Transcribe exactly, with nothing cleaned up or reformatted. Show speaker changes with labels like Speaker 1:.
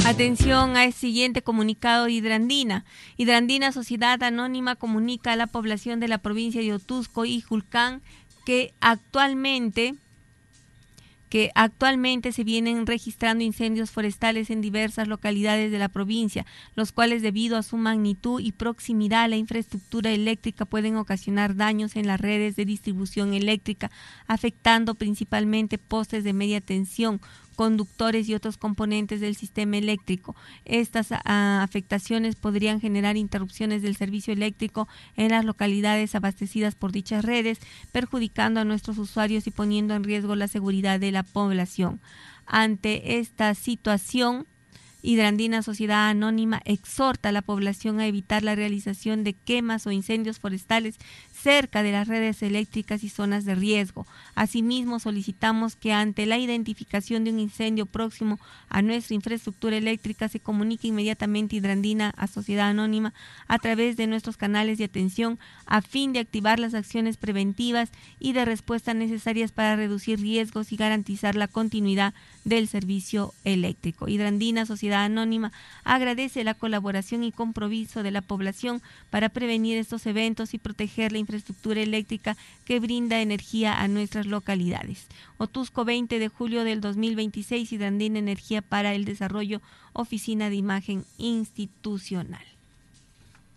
Speaker 1: Atención a este siguiente comunicado de Hidrandina. Hidrandina Sociedad Anónima comunica a la población de la provincia de Otusco y Julcán que actualmente que actualmente se vienen registrando incendios forestales en diversas localidades de la provincia, los cuales debido a su magnitud y proximidad a la infraestructura eléctrica pueden ocasionar daños en las redes de distribución eléctrica, afectando principalmente postes de media tensión, conductores y otros componentes del sistema eléctrico. Estas uh, afectaciones podrían generar interrupciones del servicio eléctrico en las localidades abastecidas por dichas redes, perjudicando a nuestros usuarios y poniendo en riesgo la seguridad de la población. Ante esta situación, Hidrandina Sociedad Anónima exhorta a la población a evitar la realización de quemas o incendios forestales cerca de las redes eléctricas y zonas de riesgo. Asimismo, solicitamos que ante la identificación de un incendio próximo a nuestra infraestructura eléctrica se comunique inmediatamente Hidrandina a Sociedad Anónima a través de nuestros canales de atención a fin de activar las acciones preventivas y de respuesta necesarias para reducir riesgos y garantizar la continuidad del servicio eléctrico. Hidrandina Sociedad Anónima agradece la colaboración y compromiso de la población para prevenir estos eventos y proteger la infraestructura eléctrica que brinda energía a nuestras localidades. Otusco, veinte de julio del dos mil veintiséis, Hidrandina Energía para el Desarrollo, Oficina de Imagen Institucional.